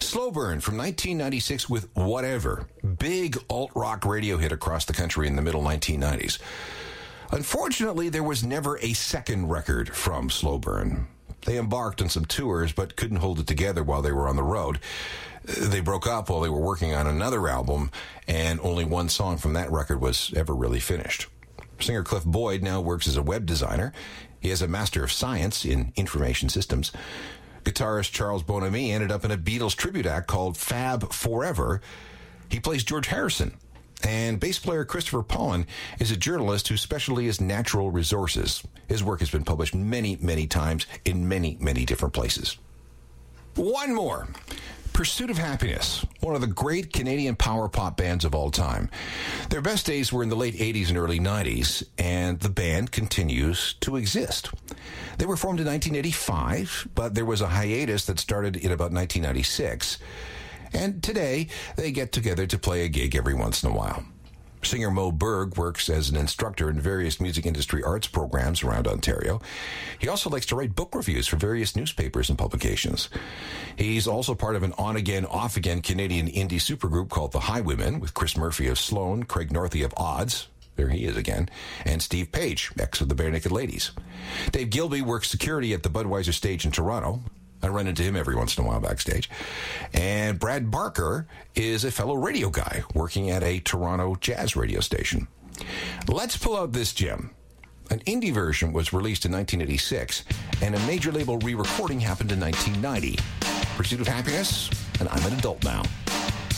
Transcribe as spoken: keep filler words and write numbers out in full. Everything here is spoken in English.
Slow Burn from nineteen ninety-six with Whatever. Big alt-rock radio hit across the country in the middle nineteen nineties. Unfortunately, there was never a second record from Slow Burn. They embarked on some tours, but couldn't hold it together while they were on the road. They broke up while they were working on another album, and only one song from that record was ever really finished. Singer Cliff Boyd now works as a web designer. He has a Master of Science in Information Systems. Guitarist Charles Bonamy ended up in a Beatles tribute act called Fab Forever. He plays George Harrison. And bass player Christopher Pollan is a journalist whose specialty is natural resources. His work has been published many, many times in many, many different places. One more. Pursuit of Happiness, one of the great Canadian power pop bands of all time. Their best days were in the late eighties and early nineties, and the band continues to exist. They were formed in nineteen eighty-five, but there was a hiatus that started in about nineteen ninety-six. And today, they get together to play a gig every once in a while. Singer Mo Berg works as an instructor in various music industry arts programs around Ontario. He also likes to write book reviews for various newspapers and publications. He's also part of an on-again, off-again Canadian indie supergroup called The Highwaymen, with Chris Murphy of Sloan, Craig Northey of Odds, there he is again, and Steve Page, ex of the Bare Naked Ladies. Dave Gilby works security at the Budweiser stage in Toronto. I run into him every once in a while backstage. And Brad Barker is a fellow radio guy working at a Toronto jazz radio station. Let's pull out this gem. An indie version was released in nineteen eighty-six, and a major label re-recording happened in nineteen ninety. Pursuit of Happiness, and I'm an adult now.